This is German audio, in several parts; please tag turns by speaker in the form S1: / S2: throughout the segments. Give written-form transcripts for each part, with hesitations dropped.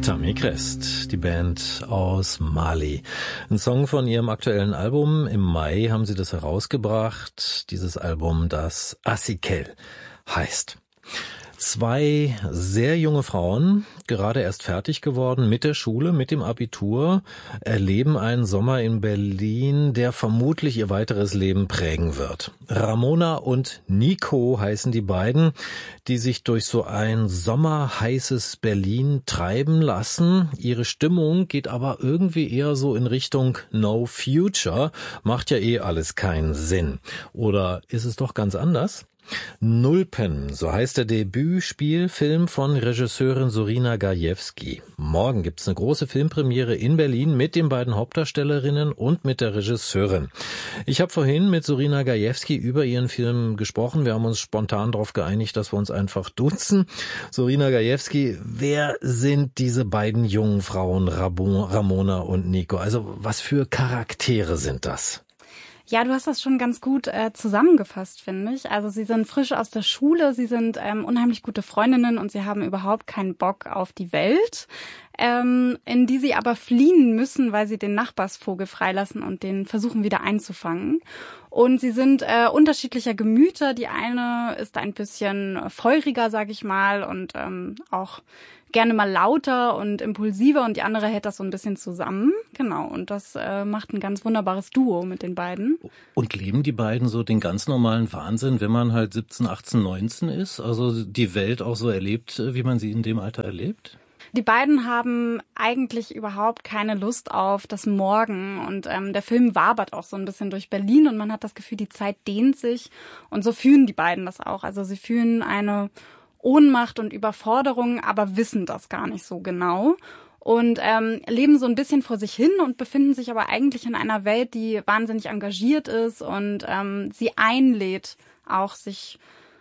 S1: Tammy Crest, die Band aus Mali. Ein Song von ihrem aktuellen Album. Im Mai haben sie das herausgebracht. Dieses Album, das Asikel heißt. 2 sehr junge Frauen, gerade erst fertig geworden mit der Schule, mit dem Abitur, erleben einen Sommer in Berlin, der vermutlich ihr weiteres Leben prägen wird. Ramona und Nico heißen die beiden, die sich durch so ein sommerheißes Berlin treiben lassen. Ihre Stimmung geht aber irgendwie eher so in Richtung No Future. Macht ja alles keinen Sinn. Oder ist es doch ganz anders? Nulpen, so heißt der Debütspielfilm von Regisseurin Sorina Gajewski. Morgen gibt's eine große Filmpremiere in Berlin mit den beiden Hauptdarstellerinnen und mit der Regisseurin. Ich habe vorhin mit Sorina Gajewski über ihren Film gesprochen. Wir haben uns spontan darauf geeinigt, dass wir uns einfach duzen. Sorina Gajewski, wer sind diese beiden jungen Frauen, Ramona und Nico? Also was für Charaktere sind das?
S2: Ja, du hast das schon ganz gut zusammengefasst, finde ich. Also sie sind frisch aus der Schule, sie sind unheimlich gute Freundinnen und sie haben überhaupt keinen Bock auf die Welt, in die sie aber fliehen müssen, weil sie den Nachbarsvogel freilassen und den versuchen wieder einzufangen. Und sie sind unterschiedlicher Gemüter. Die eine ist ein bisschen feuriger, sag ich mal, und auch gerne mal lauter und impulsiver und die andere hält das so ein bisschen zusammen. Genau, und das macht ein ganz wunderbares Duo mit den beiden.
S1: Und leben die beiden so den ganz normalen Wahnsinn, wenn man halt 17, 18, 19 ist? Also die Welt auch so erlebt, wie man sie in dem Alter erlebt?
S2: Die beiden haben eigentlich überhaupt keine Lust auf das Morgen und der Film wabert auch so ein bisschen durch Berlin und man hat das Gefühl, die Zeit dehnt sich und so fühlen die beiden das auch. Also sie fühlen eine Ohnmacht und Überforderung, aber wissen das gar nicht so genau und leben so ein bisschen vor sich hin und befinden sich aber eigentlich in einer Welt, die wahnsinnig engagiert ist und sie einlädt, auch sich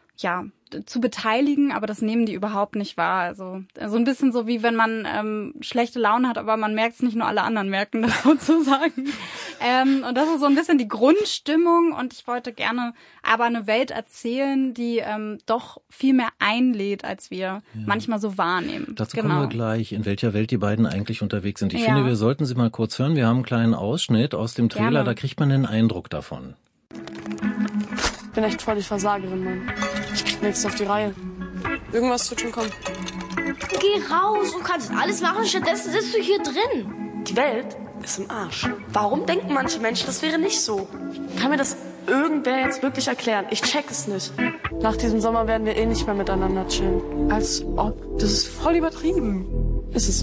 S2: zu beteiligen, aber das nehmen die überhaupt nicht wahr. Also so ein bisschen so wie wenn man schlechte Laune hat, aber man merkt es nicht, nur alle anderen merken das sozusagen. Und das ist so ein bisschen die Grundstimmung und ich wollte gerne aber eine Welt erzählen, die doch viel mehr einlädt, als wir manchmal so wahrnehmen.
S1: Dazu kommen wir gleich, in welcher Welt die beiden eigentlich unterwegs sind. Ich finde, wir sollten sie mal kurz hören. Wir haben einen kleinen Ausschnitt aus dem Trailer, da kriegt man einen Eindruck davon.
S3: Ich bin echt voll die Versagerin, Mann. Nächstes auf die Reihe. Irgendwas wird schon kommen.
S4: Geh raus, du kannst alles machen, stattdessen sitzt du hier drin.
S3: Die Welt ist im Arsch. Warum denken manche Menschen, das wäre nicht so? Kann mir das irgendwer jetzt wirklich erklären? Ich check es nicht. Nach diesem Sommer werden wir nicht mehr miteinander chillen. Als ob. Das ist voll übertrieben. Ist es.